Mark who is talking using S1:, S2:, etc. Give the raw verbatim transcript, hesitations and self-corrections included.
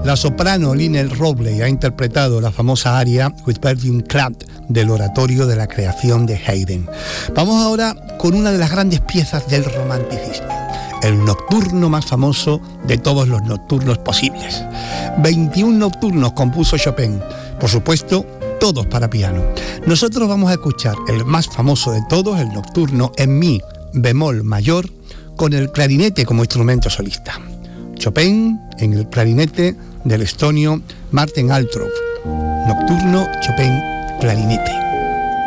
S1: La soprano Lynette Robley ha interpretado la famosa aria With Perfume Clad del oratorio de la creación de Haydn. Vamos ahora con una de las grandes piezas del romanticismo, el nocturno más famoso de todos los nocturnos posibles. veintiún nocturnos compuso Chopin, por supuesto, todos para piano. Nosotros vamos a escuchar el más famoso de todos, el nocturno en mi bemol mayor, con el clarinete como instrumento solista. Chopin en el clarinete del estonio Martin Altrop. Nocturno Chopin clarinete.